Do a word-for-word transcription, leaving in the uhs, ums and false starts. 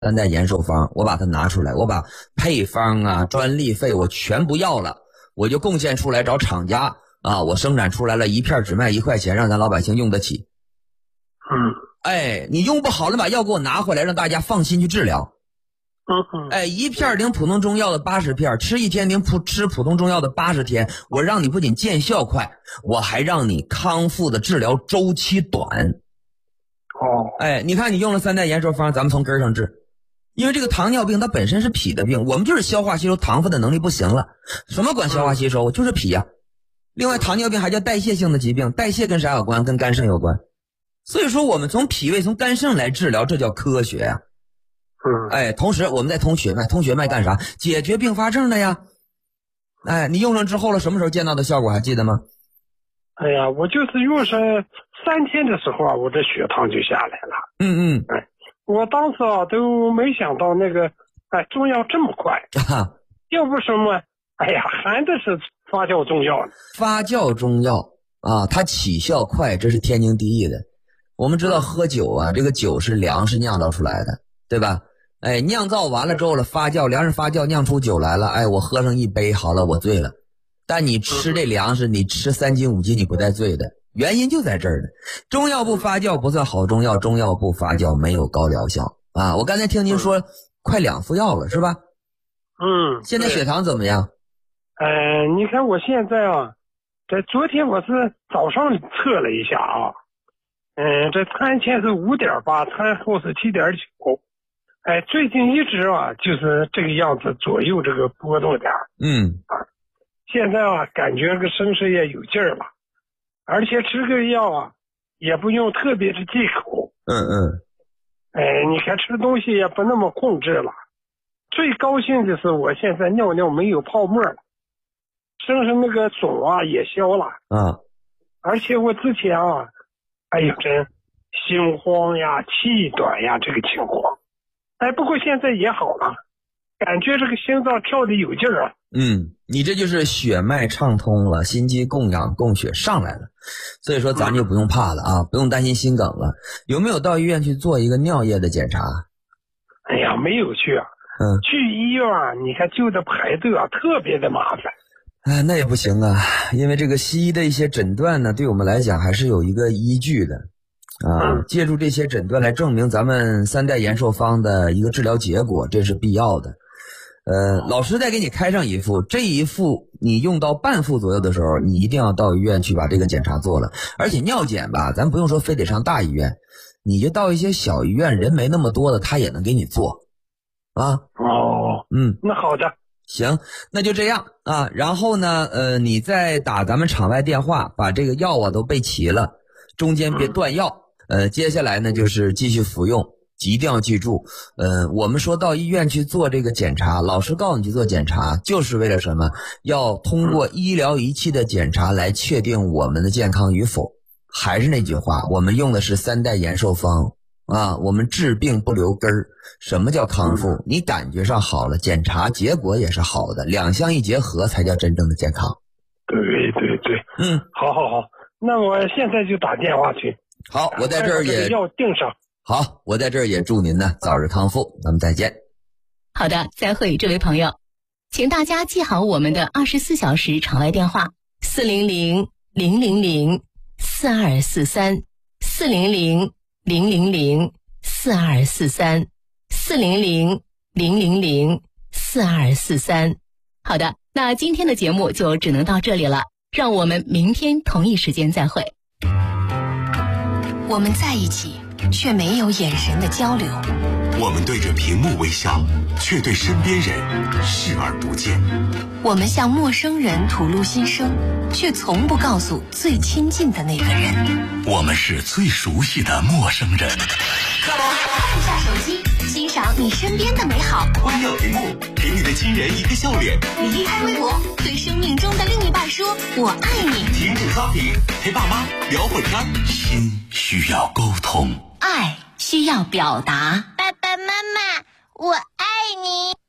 三代延寿方，我把它拿出来，我把配方啊、专利费我全不要了，我就贡献出来找厂家啊，我生产出来了一片只卖一块钱，让咱老百姓用得起。 嗯， 哎，你用不好了，把药给我拿回来，让大家放心去治疗。 嗯嗯， 哎，一片顶普通中药的八十片，吃一天顶普吃普通中药的八十天，我让你不仅见效快，我还让你康复的治疗周期短。 哦， 哎，你看你用了三代延寿方，咱们从根儿上治。因为这个糖尿病它本身是脾的病，我们就是消化吸收糖分的能力不行了。什么管消化吸收？就是脾呀、啊。另外，糖尿病还叫代谢性的疾病，代谢跟啥有关？跟肝肾有关。所以说，我们从脾胃、从肝肾来治疗，这叫科学呀、 啊。嗯， 哎，同时我们在通血脉，通血脉干啥？解决并发症的呀。哎，你用上之后了，什么时候见到的效果还记得吗？ 哎呀，我就是用上三天的时候啊，我这血糖就下来了。 嗯嗯， 哎。我当时啊都没想到那个，哎，中药这么快， 啊、 要不什么，哎呀，含的是发酵中药。 发酵中药啊，它起效快，这是天经地义的。我们知道喝酒啊，这个酒是粮食酿造出来的，对吧？哎，酿造完了之后了，发酵，粮食发酵酿出酒来了，哎，我喝上一杯，好了，我醉了。但你吃这粮食，你吃三斤五斤，你不带醉的。原因就在这儿呢，中药不发酵不算好中药，中药不发酵没有高疗效啊！我刚才听您说、嗯、快两副药了是吧？ 嗯， 现在血糖怎么样？ 呃，你看我现在啊，这昨天我是早上测了一下啊，嗯、呃，这餐前是五点八，餐后是七点九，哎，最近一直啊就是这个样子左右这个波动点。 嗯啊，现在啊感觉这个身上也有劲儿了。而且吃个药啊，也不用特别的忌口。 嗯嗯。 哎，你看吃东西也不那么控制了。最高兴的是我现在尿尿没有泡沫了，身上那个肿啊也消了。 啊。 而且我之前啊，还有这心慌呀、气短呀这个情况。哎，不过现在也好了，感觉这个心脏跳的有劲儿啊。 嗯，你这就是血脉畅通了，心肌供氧供血上来了，所以说咱就不用怕了啊，不用担心心梗了。有没有到医院去做一个尿液的检查？ 哎呀，没有去啊。 嗯， 去医院啊，你看就得排队啊，特别的麻烦。 哎，那也不行啊，因为这个西医的一些诊断呢，对我们来讲还是有一个依据的啊， 嗯、 借助这些诊断来证明咱们三代延寿方的一个治疗结果，这是必要的。呃，老师再给你开上一副，这一副你用到半副左右的时候，你一定要到医院去把这个检查做了。而且尿检吧，咱不用说非得上大医院，你就到一些小医院，人没那么多的，他也能给你做啊。 哦， 嗯， 那好的， 行，那就这样啊。然后呢，呃，你再打咱们场外电话，把这个药啊都备齐了，中间别断药。呃，接下来呢就是继续服用。一定要记住，呃，我们说到医院去做这个检查，老师告诉你去做检查，就是为了什么？要通过医疗仪器的检查来确定我们的健康与否。还是那句话，我们用的是三代延寿方啊，我们治病不留根儿。什么叫康复？你感觉上好了，检查结果也是好的，两相一结合才叫真正的健康。 对对对， 嗯， 好好好，那我现在就打电话去。 好，我在这儿也要定上。 好，我在这儿也祝您呢早日康复，咱们再见。 好的，再会，这位朋友，请大家记好我们的二十四小时场外电话：四零零零零零四二四三，四零零零零零四二四三，四零零零零零四二四三。好的，那今天的节目就只能到这里了，让我们明天同一时间再会。 我们在一起，却没有眼神的交流。 我们对着屏幕微笑，却对身边人视而不见。 我们向陌生人吐露心声，却从不告诉最亲近的那个人。 我们是最熟悉的陌生人。 看一下手机，欣赏你身边的美好。 关掉屏幕，给你的亲人一个笑脸。 离开微博，对生命中的另一半说我爱你。 停止刷屏，陪爸妈聊会天。心需要沟通， 爱需要表达。 爸爸妈妈，我爱你。